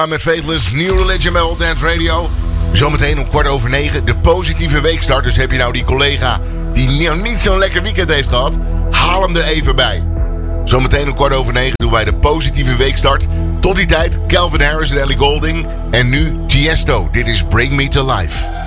Met Faithless, New Religion bij Old Dance Radio. Zometeen om 8:15 de positieve weekstart. Dus heb je nou die collega die nou niet zo'n lekker weekend heeft gehad, haal hem er even bij. Zometeen om 8:15 doen wij de positieve weekstart. Tot die tijd, Calvin Harris en Ellie Goulding. En nu Tiesto. Dit is Bring Me To Life.